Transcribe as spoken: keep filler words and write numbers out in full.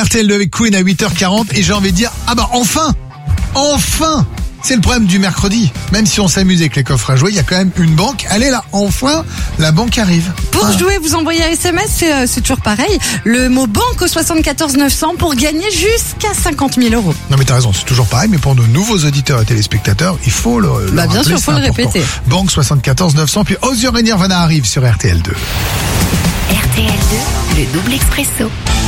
R T L deux avec Queen à huit heures quarante et j'ai envie de dire, ah bah enfin Enfin C'est le problème du mercredi. Même si on s'amuse avec les coffres à jouer, il y a quand même une banque. Elle est là, enfin, la banque arrive. Pour Voilà. jouer, vous envoyez un S M S, c'est, euh, c'est toujours pareil. Le mot banque au soixante-quatorze neuf cents pour gagner jusqu'à cinquante mille euros. Non mais t'as raison, c'est toujours pareil, mais pour nos nouveaux auditeurs et téléspectateurs, il faut le, le Bah, bien rappeler, sûr, c'est faut le important. répéter. Banque soixante-quatorze neuf cents, puis Ozzy et Nirvana arrive sur R T L deux. R T L deux, le double expresso.